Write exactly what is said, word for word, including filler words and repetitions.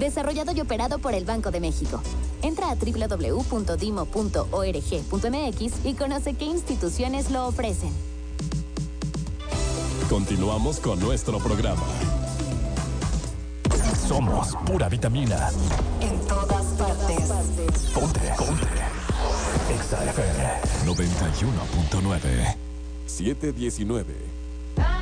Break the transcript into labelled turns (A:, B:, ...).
A: Desarrollado y operado por el Banco de México. Entra a doble u doble u doble u punto dimo punto org punto m x y conoce qué instituciones lo ofrecen.
B: Continuamos con nuestro programa. Somos pura vitamina.
C: En todas partes.
B: Ponte, ponte. Exa F M noventa y uno punto nueve. siete diecinueve.